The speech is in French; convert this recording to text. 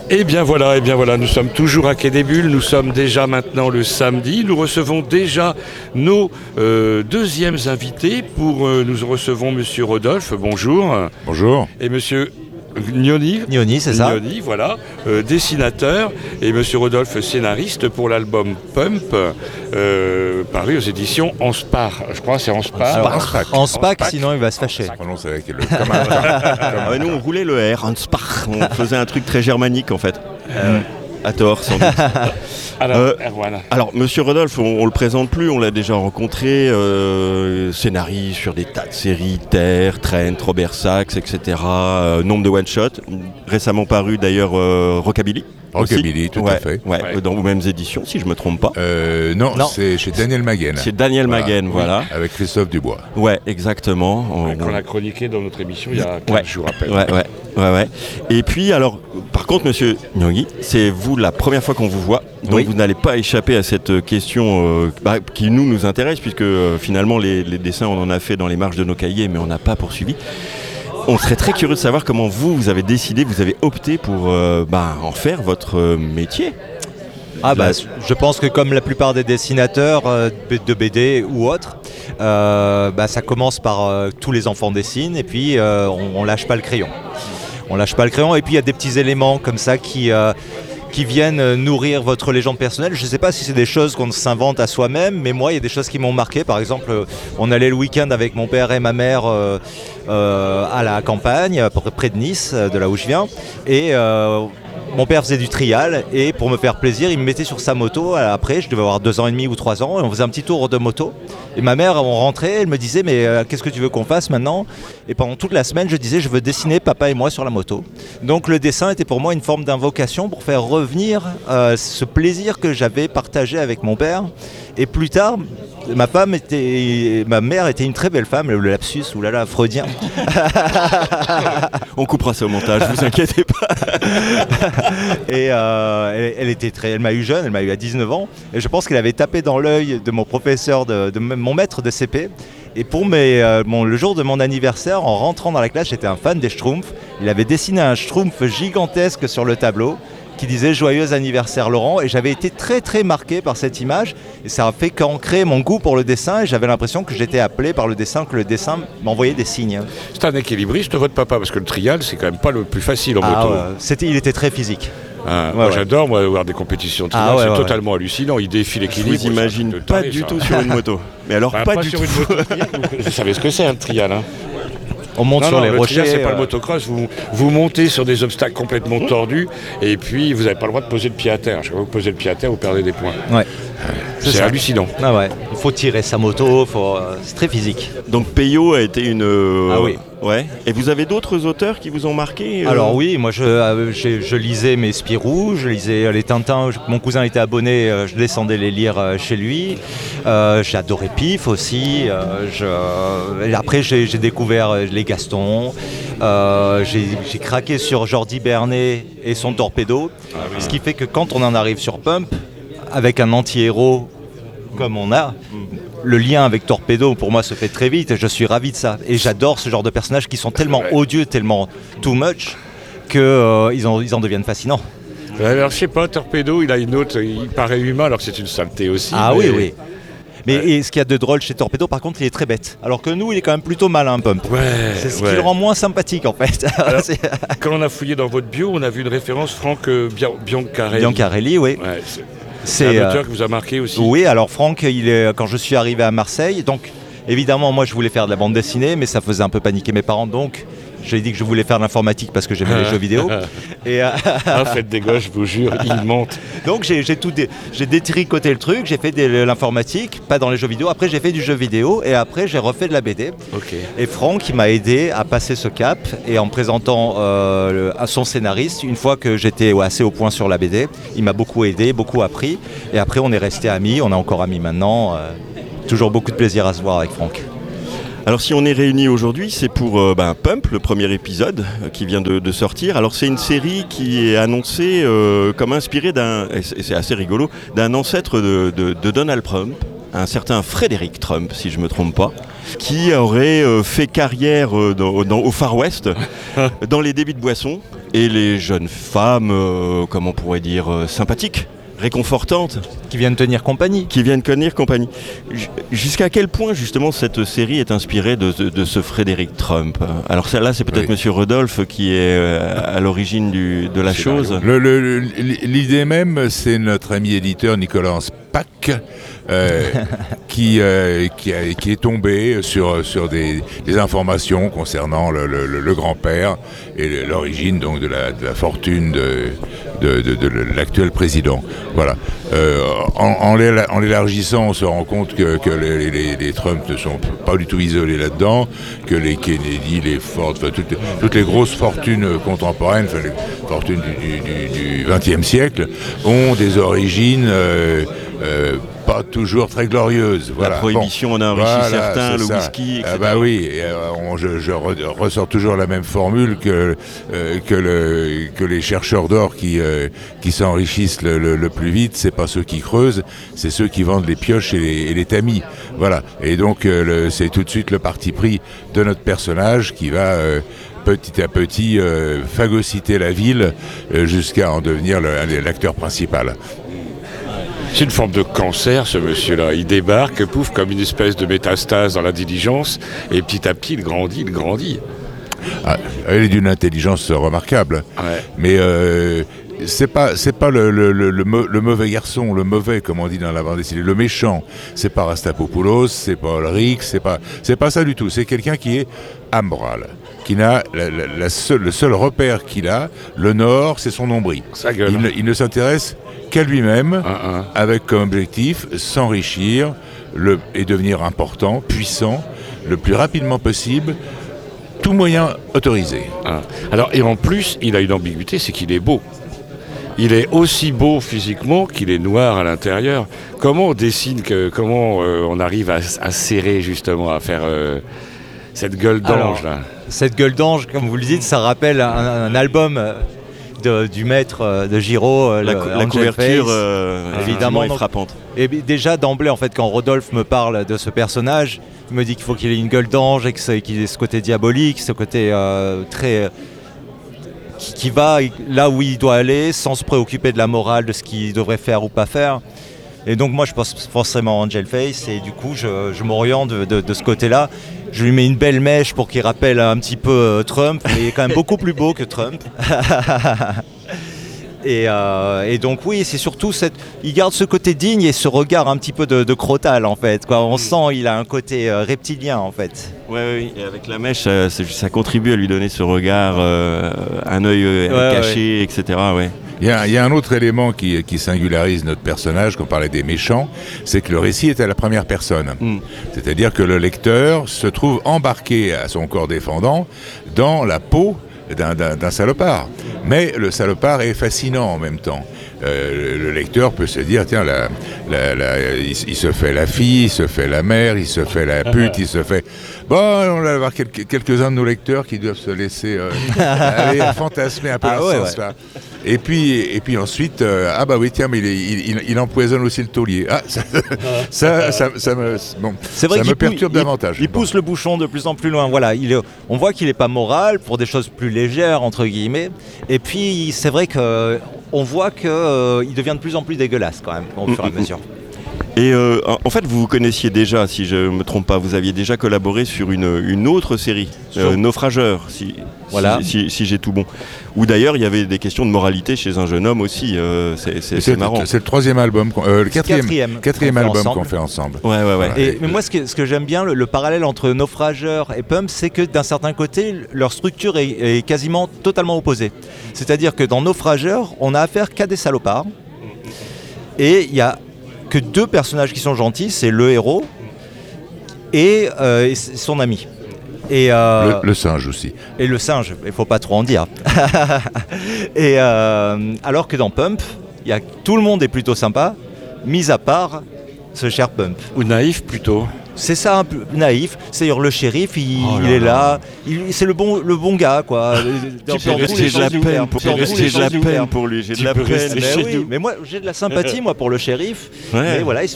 Et bien voilà, nous sommes toujours à Quai des Bulles, nous sommes déjà maintenant le samedi, nous recevons déjà nos deuxièmes invités. Nous recevons Monsieur Rodolphe, bonjour. Bonjour. Et Monsieur Gnoni, c'est ça. Gnoni, voilà, dessinateur, et Monsieur Rodolphe, scénariste pour l'album Pump, paru aux éditions Anspar. Je crois que c'est Anspar. Anspar, sinon il va se fâcher. Ça prononce avec le Nous on roulait le R, Anspar. On faisait un truc très germanique en fait. À tort, sans doute. Erwan. Alors, Monsieur Rodolphe, on le présente plus, on l'a déjà rencontré, scénariste sur des tas de séries, Terre, Trent, Robert Sachs, etc. Nombre de one-shots, récemment paru d'ailleurs Rockabilly. Rockabilly, tout à fait. Ouais. Dans vos mêmes éditions, si je me trompe pas. Non, c'est chez Daniel Maguen. Chez Daniel Maguen, voilà. Avec Christophe Dubois. Ouais, exactement. Qu'on a chroniqué dans notre émission il y a 15 jours à peine. Ouais. Et puis, alors, par contre, Monsieur Gnoni, c'est vous la première fois qu'on vous voit, donc vous n'allez pas échapper à cette question qui nous intéresse, puisque finalement, les dessins, on en a fait dans les marges de nos cahiers, mais on n'a pas poursuivi. On serait très curieux de savoir comment vous avez décidé, vous avez opté pour en faire votre métier. Je pense que comme la plupart des dessinateurs de BD ou autres, ça commence par tous les enfants dessinent et puis on lâche pas le crayon. Et puis il y a des petits éléments comme ça qui viennent nourrir votre légende personnelle. Je ne sais pas si c'est des choses qu'on s'invente à soi-même, mais moi, il y a des choses qui m'ont marqué. Par exemple, on allait le week-end avec mon père et ma mère à la campagne, près de Nice, de là où je viens. Et mon père faisait du trial et pour me faire plaisir, il me mettait sur sa moto. Après, je devais avoir 2 ans et demi ou 3 ans et on faisait un petit tour de moto. Et ma mère, on rentrait, elle me disait mais qu'est-ce que tu veux qu'on fasse maintenant ? Et pendant toute la semaine, je disais je veux dessiner papa et moi sur la moto. Donc le dessin était pour moi une forme d'invocation pour faire revenir ce plaisir que j'avais partagé avec mon père. Et plus tard, ma mère était une très belle femme, le lapsus, oulala, freudien. On coupera ça au montage, vous inquiétez pas. Et elle m'a eu jeune, elle m'a eu à 19 ans. Et je pense qu'elle avait tapé dans l'œil de mon professeur, de mon maître de CP. Et pour le jour de mon anniversaire, en rentrant dans la classe, j'étais un fan des Schtroumpfs. Il avait dessiné un Schtroumpf gigantesque sur le tableau qui disait « Joyeux anniversaire Laurent » et j'avais été très très marqué par cette image et ça a fait qu'ancrer mon goût pour le dessin et j'avais l'impression que j'étais appelé par le dessin, que le dessin m'envoyait des signes. C'est un équilibriste votre papa parce que le trial c'est quand même pas le plus facile en moto. Il était très physique. J'adore voir des compétitions de trial, c'est totalement hallucinant, il défie l'équilibre. Je vous imagine pas du tout sur une moto. Mais alors pas du sur tout. Une moto trial, vous savez ce que c'est un trial On monte sur les rochers. C'est pas le motocross, vous montez sur des obstacles complètement tordus et puis vous n'avez pas le droit de poser le pied à terre. Chaque fois que vous posez le pied à terre, vous perdez des points. Ouais. C'est hallucinant. Il faut tirer sa moto, c'est très physique. Donc Peyo a été une... oui. Ouais. Et vous avez d'autres auteurs qui vous ont marqué Alors oui, moi je lisais mes Spirou, je lisais les Tintins, mon cousin était abonné, je descendais les lire chez lui. J'adorais Pif aussi. Après j'ai découvert les Gaston. J'ai craqué sur Jordi Bernet et son Torpedo. Ce qui fait que quand on en arrive sur Pump, avec un anti-héros comme on a, le lien avec Torpedo pour moi se fait très vite et je suis ravi de ça. Et j'adore ce genre de personnages qui sont tellement odieux, tellement too much, qu'ils en deviennent fascinants. Alors je sais pas, Torpedo, il paraît humain alors que c'est une saleté aussi. Oui. Mais ce qu'il y a de drôle chez Torpedo, par contre, il est très bête. Alors que nous, il est quand même plutôt malin, Pump. C'est ce qui le rend moins sympathique, en fait. Alors, quand on a fouillé dans votre bio, on a vu une référence Franck Biancarelli. Biancarelli, oui. C'est un auteur qui vous a marqué aussi. Oui, alors Franck, quand je suis arrivé à Marseille, donc évidemment, moi, je voulais faire de la bande dessinée, mais ça faisait un peu paniquer mes parents, donc... J'ai dit que je voulais faire de l'informatique parce que j'aimais les jeux vidéo. Faites des gosses, je vous jure, ils mentent. Donc j'ai détricoté le truc, j'ai fait de l'informatique, pas dans les jeux vidéo. Après j'ai fait du jeu vidéo et après j'ai refait de la BD. Et Franck il m'a aidé à passer ce cap et en me présentant à son scénariste, une fois que j'étais assez au point sur la BD, il m'a beaucoup aidé, beaucoup appris. Et après on est restés amis, on est encore amis maintenant. Toujours beaucoup de plaisir à se voir avec Franck. Alors si on est réunis aujourd'hui, c'est pour Pump, le premier épisode qui vient de sortir. Alors c'est une série qui est annoncée comme inspirée et c'est assez rigolo, d'un ancêtre de Donald Trump, un certain Frédéric Trump, si je ne me trompe pas, qui aurait fait carrière au Far West, dans les débits de boissons. et les jeunes femmes, comment on pourrait dire, sympathiques, réconfortantes. Qui viennent tenir compagnie. Jusqu'à quel point justement cette série est inspirée de ce Frédéric Trump? Alors celle-là, c'est peut-être Monsieur Rodolphe qui est à l'origine de la chose. L'idée même, c'est notre ami éditeur Nicolas Spack qui est tombé sur des informations concernant le grand-père et l'origine donc de la fortune de l'actuel président. Voilà. En l'élargissant, on se rend compte que les Trump ne sont pas du tout isolés là-dedans, que les Kennedy, les Ford, toutes les grosses fortunes contemporaines, les fortunes du XXe siècle, ont des origines pas toujours très glorieuse. La prohibition en a enrichi certains, le whisky, etc. Oui, je ressors toujours la même formule que les chercheurs d'or qui s'enrichissent le plus vite, c'est pas ceux qui creusent, c'est ceux qui vendent les pioches et les tamis. Voilà. Et donc c'est tout de suite le parti pris de notre personnage qui va petit à petit phagocyter la ville jusqu'à en devenir l'acteur principal. C'est une forme de cancer, ce monsieur-là. Il débarque, pouf, comme une espèce de métastase dans la diligence, et petit à petit, il grandit. Ah, il est d'une intelligence remarquable. Ouais. Mais c'est pas le mauvais garçon, le mauvais, comme on dit dans la bande dessinée, le méchant. C'est pas Rastapopoulos, c'est pas Ulrich, c'est pas ça du tout. C'est quelqu'un qui est amoral, qui n'a le seul repère qu'il a, le Nord, c'est son nombril. Il ne s'intéresse qu'à lui-même, avec comme objectif s'enrichir et devenir important, puissant, le plus rapidement possible, tout moyen autorisé. Alors, et en plus, il a une ambiguïté, c'est qu'il est beau. Il est aussi beau physiquement qu'il est noir à l'intérieur. Comment on dessine, comment on arrive à serrer justement, à faire cette gueule d'ange là? Cette gueule d'ange, comme vous le dites, ça rappelle un album du maître de Giraud, la couverture évidemment est frappante. Et déjà d'emblée, en fait, quand Rodolphe me parle de ce personnage, il me dit qu'il faut qu'il ait une gueule d'ange et qu'il ait ce côté diabolique, ce côté très qui va là où il doit aller, sans se préoccuper de la morale, de ce qu'il devrait faire ou pas faire. Et donc moi je pense forcément à Angel Face, et du coup je m'oriente de ce côté-là. Je lui mets une belle mèche pour qu'il rappelle un petit peu Trump, mais il est quand même beaucoup plus beau que Trump. Et donc oui, c'est surtout il garde ce côté digne et ce regard un petit peu de crotale en fait. On sent il a un côté reptilien en fait. Oui, et avec la mèche, ça contribue à lui donner ce regard, un œil caché, etc. Ouais. Il y a un autre élément qui singularise notre personnage, quand on parlait des méchants, c'est que le récit est à la première personne. C'est-à-dire que le lecteur se trouve embarqué à son corps défendant dans la peau d'un salopard. Mais le salopard est fascinant en même temps. Le lecteur peut se dire, tiens, il se fait la fille, il se fait la mère, il se fait la pute, il se fait... Bon, on va avoir quelques-uns de nos lecteurs qui doivent se laisser aller fantasmer un peu dans ce sens-là. Et puis ensuite, mais il empoisonne aussi le taulier. Ça me perturbe davantage. Il pousse le bouchon de plus en plus loin. Voilà, on voit qu'il n'est pas moral pour des choses plus légères, entre guillemets. Et puis, c'est vrai qu'on voit qu'il devient de plus en plus dégueulasse quand même, au fur et à mesure. Et en fait, vous connaissiez déjà, si je ne me trompe pas, vous aviez déjà collaboré sur une autre série, Naufrageur, si j'ai tout bon. Où d'ailleurs, il y avait des questions de moralité chez un jeune homme aussi, c'est marrant. C'est le troisième album, le quatrième album qu'on fait ensemble. Ouais. Mais moi, ce que j'aime bien, le parallèle entre Naufrageur et Pump, c'est que d'un certain côté, leur structure est quasiment totalement opposée. C'est-à-dire que dans Naufrageur, on a affaire qu'à des salopards, et il y a que deux personnages qui sont gentils, c'est le héros et son ami. Et le singe aussi. Et le singe, il ne faut pas trop en dire. Et alors que dans Pump, tout le monde est plutôt sympa, mis à part ce cher Pump. Ou naïf plutôt. C'est ça, un peu naïf. C'est-à-dire le shérif, il est là, c'est le bon gars, quoi. J'ai de la peine pour lui, j'ai de la peine. Mais moi, j'ai de la sympathie, pour le shérif. Mais voilà,